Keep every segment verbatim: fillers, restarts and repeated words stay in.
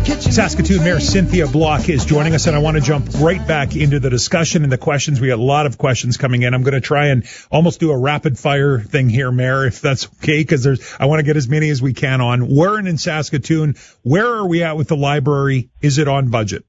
Saskatoon Mayor Cynthia Block is joining us, and I want to jump right back into the discussion and the questions. We got a lot of questions coming in. I'm going to try and almost do a rapid fire thing here, Mayor, if that's okay, because there's I want to get as many as we can on. We're in Saskatoon. Where are we at with the library? Is it on budget?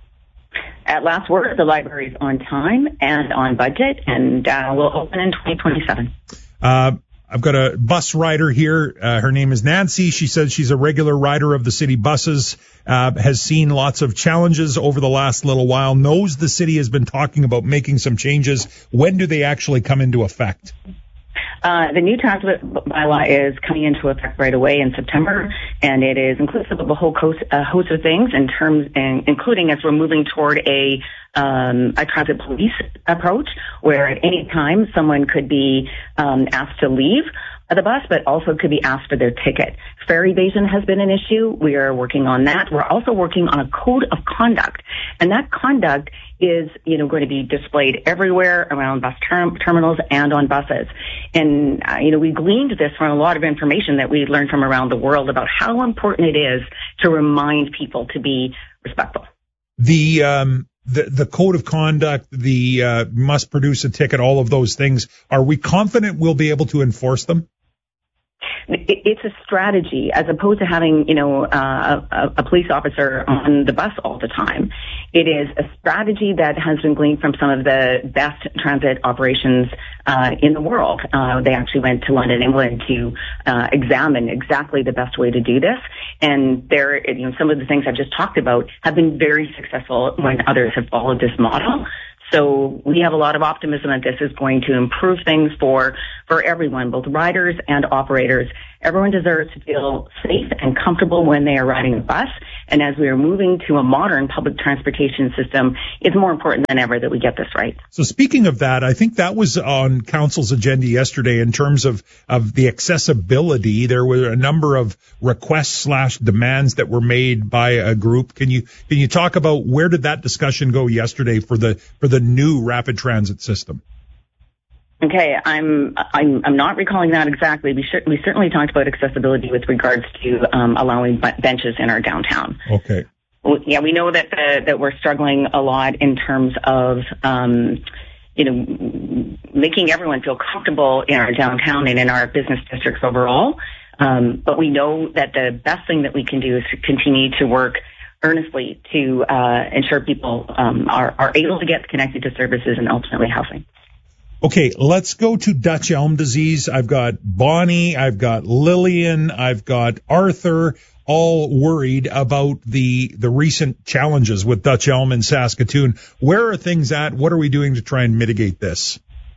At last word, the library is on time and on budget, and uh, will open in twenty twenty-seven. Uh, I've got a bus rider here. Uh, her name is Nancy. She says she's a regular rider of the city buses, uh, has seen lots of challenges over the last little while, knows the city has been talking about making some changes. When do they actually come into effect? Uh, the new transit bylaw is coming into effect right away in September, and it is inclusive of a whole host, uh, host of things in terms, and including as we're moving toward a um, a transit police approach, where at any time someone could be um, asked to leave the bus, but also could be asked for their ticket. Fare evasion has been an issue. We are working on that. We're also working on a code of conduct, and that conduct is, you know, going to be displayed everywhere around bus term- terminals and on buses. And, uh, you know, we gleaned this from a lot of information that we learned from around the world about how important it is to remind people to be respectful. The, um, the, the code of conduct, the, uh, must produce a ticket, all of those things. Are we confident we'll be able to enforce them? It's a strategy as opposed to having, you know, uh, a, a police officer on the bus all the time. It is a strategy that has been gleaned from some of the best transit operations uh, in the world. Uh, they actually went to London, England to uh, examine exactly the best way to do this. And there, you know, some of the things I've just talked about have been very successful when others have followed this model. So we have a lot of optimism that this is going to improve things for, for everyone, both riders and operators. Everyone deserves to feel safe and comfortable when they are riding a bus. And as we are moving to a modern public transportation system, it's more important than ever that we get this right. So speaking of that, I think that was on Council's agenda yesterday in terms of, of the accessibility. There were a number of requests slash demands that were made by a group. Can you, can you talk about where did that discussion go yesterday for the, for the new rapid transit system? Okay, I'm I'm I'm not recalling that exactly. We should, we certainly talked about accessibility with regards to um, allowing benches in our downtown. Okay. Yeah, we know that the, that we're struggling a lot in terms of um, you know making everyone feel comfortable in our downtown and in our business districts overall. Um, but we know that the best thing that we can do is to continue to work earnestly to uh, ensure people um, are are able to get connected to services and ultimately housing. Okay, let's go to Dutch elm disease. I've got Bonnie, I've got Lillian, I've got Arthur, all worried about the the recent challenges with Dutch elm in Saskatoon. Where are things at? What are we doing to try and mitigate this?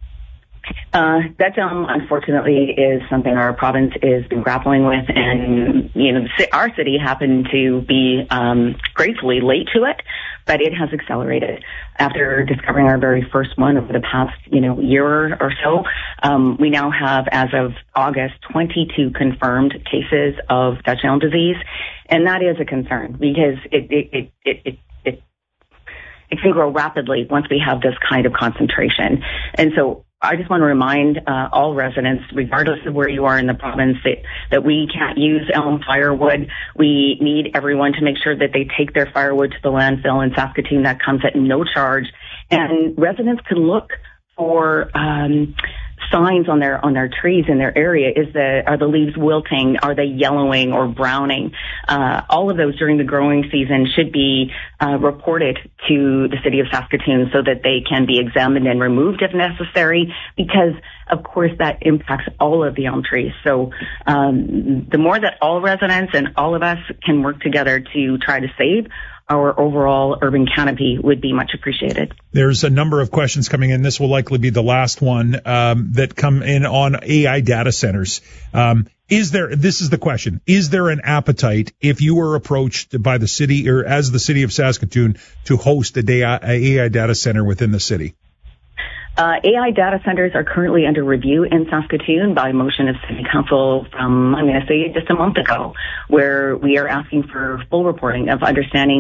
Uh, Dutch elm, unfortunately, is something our province is been grappling with, and you know, our city happened to be um, gratefully late to it, but it has accelerated. After discovering our very first one over the past, you know, year or so, um, we now have, as of August, twenty-two confirmed cases of Dutch elm disease, and that is a concern because it it it it, it, it it can grow rapidly once we have this kind of concentration, and so I just want to remind uh, all residents, regardless of where you are in the province, that, that we can't use elm firewood. We need everyone to make sure that they take their firewood to the landfill in Saskatoon. That comes at no charge. And residents can look for um, signs on their on their trees in their area. Is the are the leaves wilting? Are they yellowing or browning? Uh, all of those during the growing season should be uh, reported to the city of Saskatoon so that they can be examined and removed if necessary, because of course that impacts all of the elm trees. So um, the more that all residents and all of us can work together to try to save our overall urban canopy would be much appreciated. There's a number of questions coming in. This will likely be the last one um, that come in on A I data centers. Um, is there, this is the question, is there an appetite if you were approached by the city or as the city of Saskatoon to host a A I data center within the city? Uh, A I data centers are currently under review in Saskatoon by motion of City Council from, I'm going to say, just a month ago, where we are asking for full reporting of understanding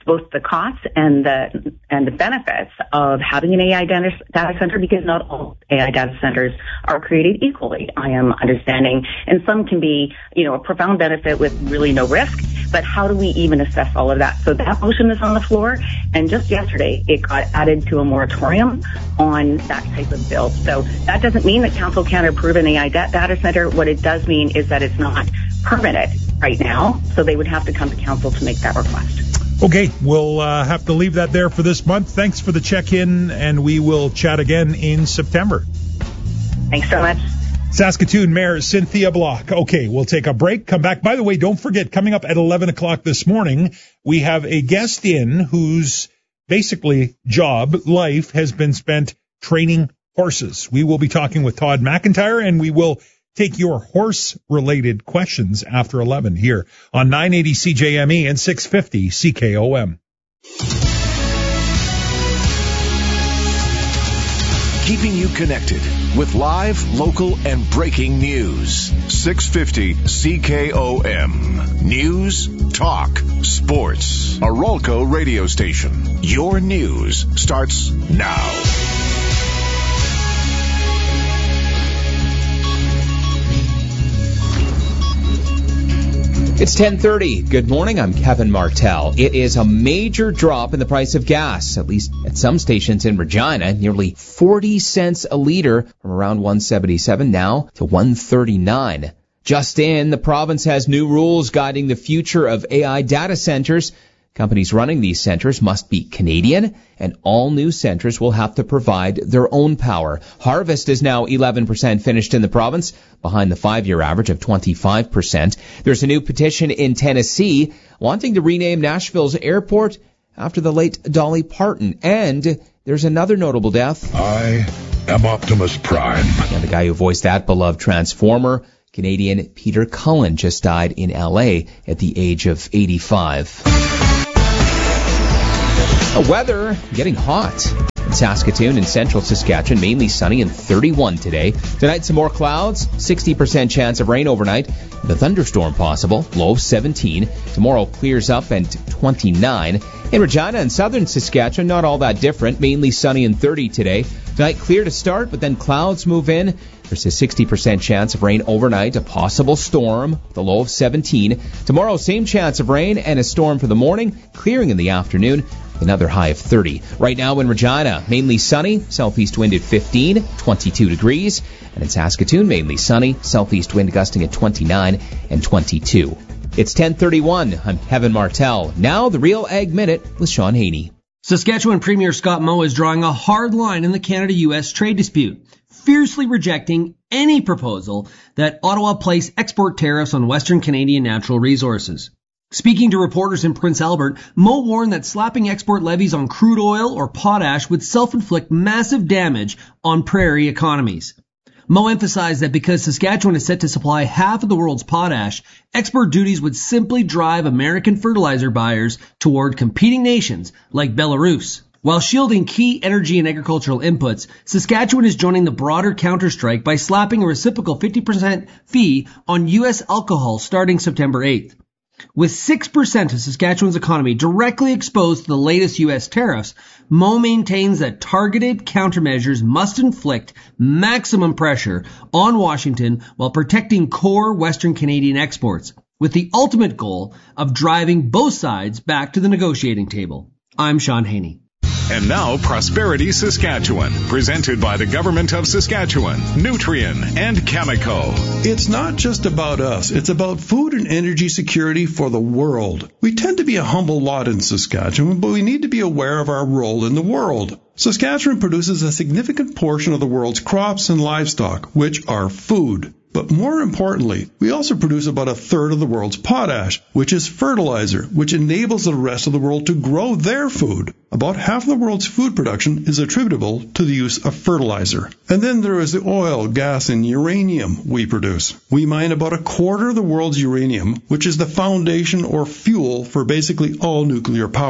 both the costs and the and the benefits of having an A I data, data center, because not all A I data centers are created equally, I am understanding. And some can be, you know, a profound benefit with really no risk. But how do we even assess all of that? So that motion is on the floor. And just yesterday, it got added to a moratorium on that type of bill. So that doesn't mean that council can't approve an A I data center. What it does mean is that it's not permitted right now. So they would have to come to council to make that request. Okay, we'll uh, have to leave that there for this month. Thanks for the check-in, and we will chat again in September. Thanks so much. Saskatoon Mayor Cynthia Block. Okay, we'll take a break, come back. By the way, don't forget, coming up at eleven o'clock this morning, we have a guest in whose basically job, life, has been spent training horses. We will be talking with Todd McIntyre, and we will take your horse-related questions after eleven here on nine eighty C J M E and six fifty C K O M. Keeping you connected with live, local, and breaking news. six fifty C K O M. News, talk, sports. A Rolco radio station. Your news starts now. It's ten thirty. Good morning. I'm Kevin Martell. It is a major drop in the price of gas, at least at some stations in Regina, nearly forty cents a liter from around one seventy-seven now to one thirty-nine. Just in, the province has new rules guiding the future of A I data centers. Companies running these centers must be Canadian, and all new centers will have to provide their own power. Harvest is now eleven percent finished in the province, behind the five-year average of twenty-five percent. There's a new petition in Tennessee wanting to rename Nashville's airport after the late Dolly Parton. And there's another notable death. I am Optimus Prime. And the guy who voiced that beloved Transformer, Canadian Peter Cullen, just died in L A at the age of eighty-five. The weather getting hot. In Saskatoon and central Saskatchewan, mainly sunny and thirty-one today. Tonight, some more clouds, sixty percent chance of rain overnight. The thunderstorm possible, low of seventeen. Tomorrow clears up and twenty-nine. In Regina and southern Saskatchewan, not all that different, mainly sunny and thirty today. Tonight, clear to start, but then clouds move in. There's a sixty percent chance of rain overnight, a possible storm, the low of seventeen. Tomorrow, same chance of rain and a storm for the morning, clearing in the afternoon. Another high of thirty. Right now in Regina, mainly sunny, southeast wind at fifteen, twenty-two degrees. And in Saskatoon, mainly sunny, southeast wind gusting at twenty-nine and twenty-two. It's ten thirty-one. I'm Kevin Martell. Now the Real Ag Minute with Sean Haney. Saskatchewan Premier Scott Moe is drawing a hard line in the Canada-U S trade dispute, fiercely rejecting any proposal that Ottawa place export tariffs on Western Canadian natural resources. Speaking to reporters in Prince Albert, Moe warned that slapping export levies on crude oil or potash would self-inflict massive damage on prairie economies. Moe emphasized that because Saskatchewan is set to supply half of the world's potash, export duties would simply drive American fertilizer buyers toward competing nations like Belarus. While shielding key energy and agricultural inputs, Saskatchewan is joining the broader counterstrike by slapping a reciprocal fifty percent fee on U S alcohol starting September eighth. With six percent of Saskatchewan's economy directly exposed to the latest U S tariffs, Moe maintains that targeted countermeasures must inflict maximum pressure on Washington while protecting core Western Canadian exports, with the ultimate goal of driving both sides back to the negotiating table. I'm Sean Haney. And now, Prosperity Saskatchewan, presented by the Government of Saskatchewan, Nutrien, and Cameco. It's not just about us. It's about food and energy security for the world. We tend to be a humble lot in Saskatchewan, but we need to be aware of our role in the world. Saskatchewan produces a significant portion of the world's crops and livestock, which are food. But more importantly, we also produce about a third of the world's potash, which is fertilizer, which enables the rest of the world to grow their food. About half of the world's food production is attributable to the use of fertilizer. And then there is the oil, gas, and uranium we produce. We mine about a quarter of the world's uranium, which is the foundation or fuel for basically all nuclear power.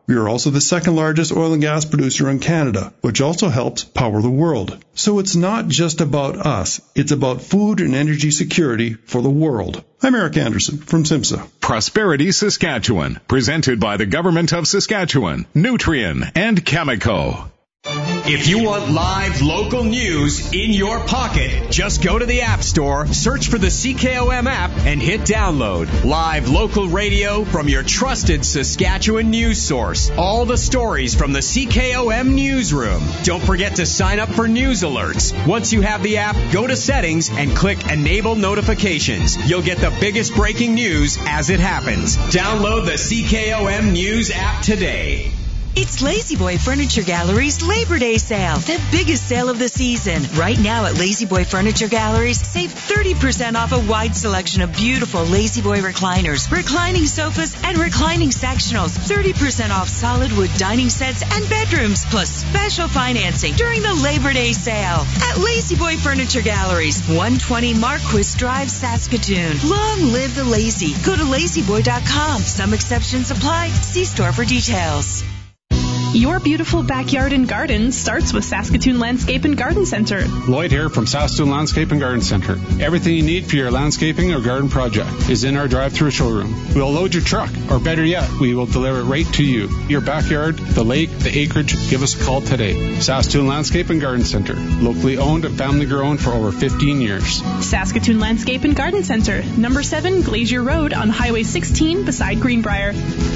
We are also the second largest oil and gas producer in Canada, which also helps power the world. So it's not just about us. It's about food and energy security for the world. I'm Eric Anderson from SIMSA. Prosperity Saskatchewan, presented by the Government of Saskatchewan, Nutrien, and Cameco. If you want live local news in your pocket, just go to the App Store, search for the C K O M app, and hit download. Live local radio from your trusted Saskatchewan news source. All the stories from the C K O M newsroom. Don't forget to sign up for news alerts. Once you have the app, go to settings and click Enable Notifications. You'll get the biggest breaking news as it happens. Download the C K O M News app today. It's La-Z-Boy Furniture Gallery's Labor Day sale, the biggest sale of the season. Right now at La-Z-Boy Furniture Galleries, save thirty percent off a wide selection of beautiful La-Z-Boy recliners, reclining sofas, and reclining sectionals. thirty percent off solid wood dining sets and bedrooms, plus special financing during the Labor Day sale. At La-Z-Boy Furniture Galleries, one twenty Marquis Drive, Saskatoon. Long live the lazy. Go to lazy boy dot com. Some exceptions apply. See store for details. Your beautiful backyard and garden starts with Saskatoon Landscape and Garden Center. Lloyd here from Saskatoon Landscape and Garden Center. Everything you need for your landscaping or garden project is in our drive-through showroom. We'll load your truck, or better yet, we will deliver it right to you. Your backyard, the lake, the acreage, give us a call today. Saskatoon Landscape and Garden Center. Locally owned and family grown for over fifteen years. Saskatoon Landscape and Garden Center. Number seven Glacier Road on Highway sixteen beside Greenbrier.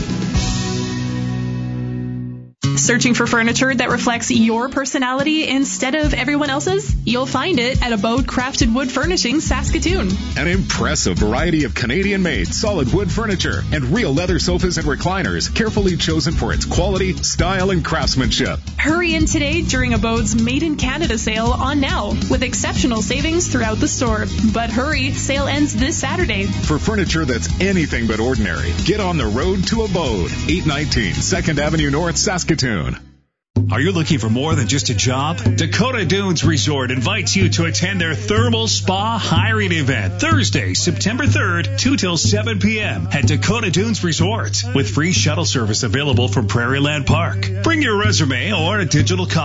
Searching for furniture that reflects your personality instead of everyone else's? You'll find it at Abode Crafted Wood Furnishings, Saskatoon. An impressive variety of Canadian-made solid wood furniture and real leather sofas and recliners, carefully chosen for its quality, style, and craftsmanship. Hurry in today during Abode's Made in Canada sale on now, with exceptional savings throughout the store. But hurry, sale ends this Saturday. For furniture that's anything but ordinary, get on the road to Abode, eight nineteen second Avenue North, Saskatoon. Are you looking for more than just a job? Dakota Dunes Resort invites you to attend their Thermal Spa Hiring Event Thursday, September third, two till seven p.m. at Dakota Dunes Resort, with free shuttle service available from Prairieland Park. Bring your resume or a digital copy